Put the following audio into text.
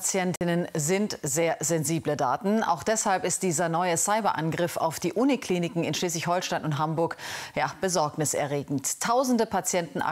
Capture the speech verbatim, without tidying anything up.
Patientinnen sind sehr sensible Daten. Auch deshalb ist dieser neue Cyberangriff auf die Unikliniken in Schleswig-Holstein und Hamburg ja, besorgniserregend. Tausende Patienten